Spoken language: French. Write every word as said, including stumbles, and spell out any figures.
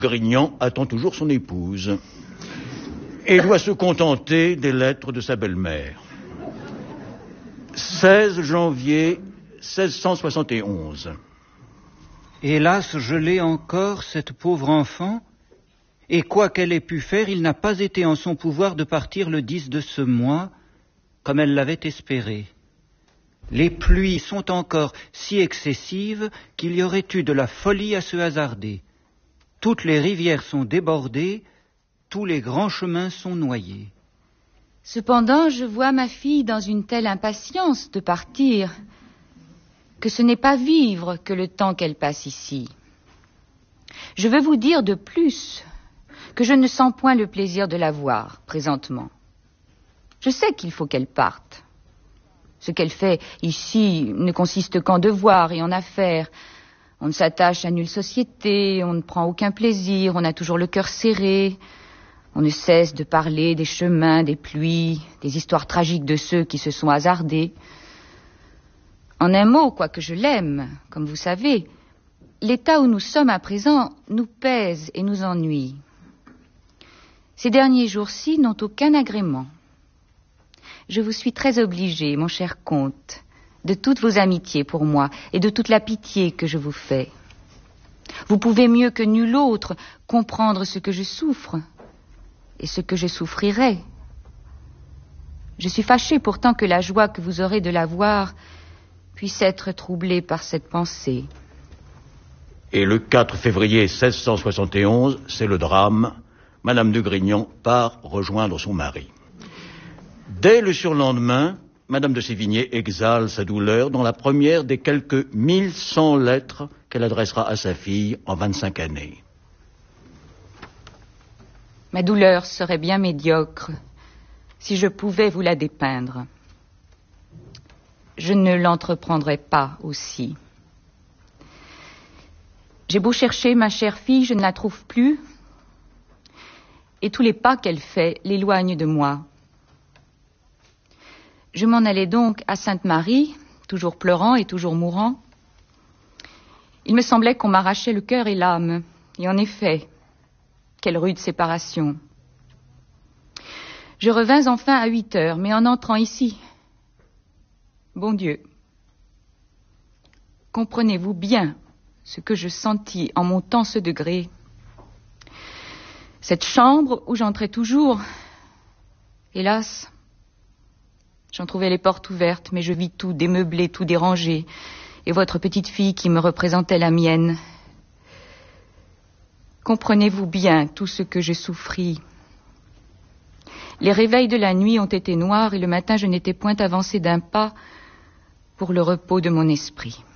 Grignan attend toujours son épouse et doit se contenter des lettres de sa belle-mère. seize janvier seize cent soixante et onze. Hélas, je l'ai encore, cette pauvre enfant, et quoi qu'elle ait pu faire, il n'a pas été en son pouvoir de partir le dix de ce mois, comme elle l'avait espéré. Les pluies sont encore si excessives qu'il y aurait eu de la folie à se hasarder. Toutes les rivières sont débordées, tous les grands chemins sont noyés. Cependant, je vois ma fille dans une telle impatience de partir que ce n'est pas vivre que le temps qu'elle passe ici. Je veux vous dire de plus que je ne sens point le plaisir de la voir présentement. Je sais qu'il faut qu'elle parte. Ce qu'elle fait ici ne consiste qu'en devoirs et en affaires. On ne s'attache à nulle société, on ne prend aucun plaisir, on a toujours le cœur serré. On ne cesse de parler des chemins, des pluies, des histoires tragiques de ceux qui se sont hasardés. En un mot, quoique je l'aime, comme vous savez, l'état où nous sommes à présent nous pèse et nous ennuie. Ces derniers jours-ci n'ont aucun agrément. Je vous suis très obligée, mon cher comte, de toutes vos amitiés pour moi et de toute la pitié que je vous fais. Vous pouvez mieux que nul autre comprendre ce que je souffre et ce que je souffrirai. Je suis fâchée pourtant que la joie que vous aurez de la voir puisse être troublée par cette pensée. Et le quatre février seize cent soixante et onze, c'est le drame. Madame de Grignan part rejoindre son mari. Dès le surlendemain, Madame de Sévigné exhale sa douleur dans la première des quelques mille cent lettres qu'elle adressera à sa fille en vingt-cinq années. Ma douleur serait bien médiocre si je pouvais vous la dépeindre. Je ne l'entreprendrai pas aussi. J'ai beau chercher ma chère fille, je ne la trouve plus, et tous les pas qu'elle fait l'éloignent de moi. Je m'en allais donc à Sainte-Marie, toujours pleurant et toujours mourant. Il me semblait qu'on m'arrachait le cœur et l'âme, et en effet, quelle rude séparation. Je revins enfin à huit heures, mais en entrant ici, bon Dieu, comprenez-vous bien ce que je sentis en montant ce degré? Cette chambre où j'entrais toujours, hélas, j'en trouvais les portes ouvertes, mais je vis tout démeublé, tout dérangé, et votre petite fille qui me représentait la mienne. Comprenez-vous bien tout ce que j'ai souffri? Les réveils de la nuit ont été noirs, et le matin je n'étais point avancé d'un pas pour le repos de mon esprit.